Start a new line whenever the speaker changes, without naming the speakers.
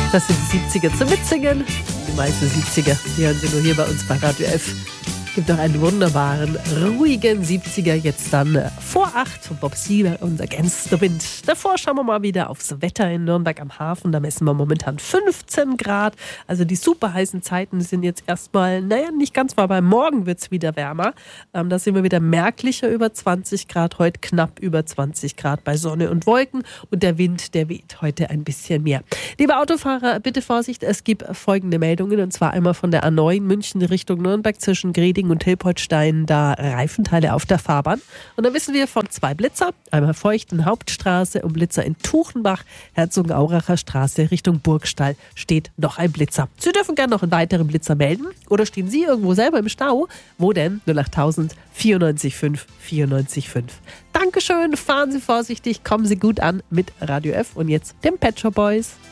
Das sind die 70er zum Mitsingen. Die meisten 70er, die hören Sie nur hier bei uns bei Radio F. Gibt noch einen wunderbaren, ruhigen 70er, jetzt dann vor 8 von Bob Seger und Against the Wind. Davor schauen wir mal wieder aufs Wetter in Nürnberg am Hafen. Da messen wir momentan 15 Grad. Also die super heißen Zeiten sind jetzt erstmal, nicht ganz, weil morgen wird es wieder wärmer. Da sind wir wieder merklicher über 20 Grad, heute knapp über 20 Grad bei Sonne und Wolken. Und der Wind, der weht heute ein bisschen mehr. Liebe Autofahrer, bitte Vorsicht, es gibt folgende Meldungen. Und zwar einmal von der A9 München Richtung Nürnberg zwischen Greding und Hilpoltstein, da Reifenteile auf der Fahrbahn. Und dann wissen wir von 2 Blitzer, einmal Feuchten Hauptstraße und Blitzer in Tuchenbach, Herzogenauracher Straße Richtung Burgstall steht noch ein Blitzer. Sie dürfen gerne noch einen weiteren Blitzer melden oder stehen Sie irgendwo selber im Stau? Wo denn? 08000 94 94 5. Dankeschön, fahren Sie vorsichtig, kommen Sie gut an mit Radio F und jetzt dem Pet Shop Boys.